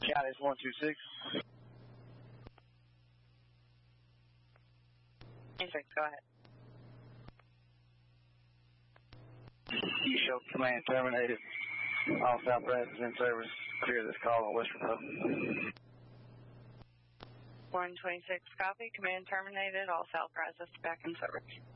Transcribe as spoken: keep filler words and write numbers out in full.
Got it, one two six. twenty-six, go ahead. You show command terminated. All South Brazos in service. Clear this call on Western Post. one twenty-six, copy. Command terminated. All South Brazos back in service.